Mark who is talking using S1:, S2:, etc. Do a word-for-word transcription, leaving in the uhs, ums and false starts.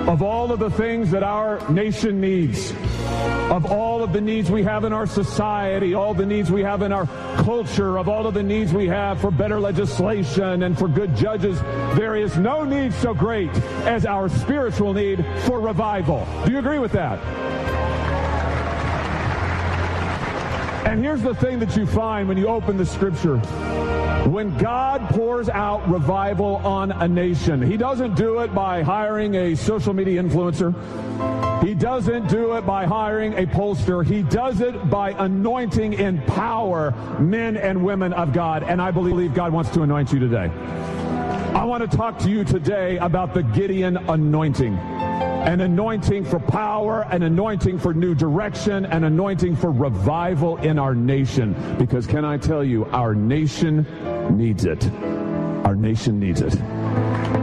S1: of all of the things that our nation needs, of all of the needs we have in our society, all the needs we have in our culture, of all of the needs we have for better legislation and for good judges, there is no need so great as our spiritual need for revival. Do you agree with that? And here's the thing that you find when you open the scripture. When God pours out revival on a nation, he doesn't do it by hiring a social media influencer. He doesn't do it by hiring a pollster. He does it by anointing in power men and women of God. And I believe God wants to anoint you today. I want to talk to you today about the Gideon anointing. An anointing for power, an anointing for new direction, an anointing for revival in our nation. Because can I tell you, our nation needs it. Our nation needs it.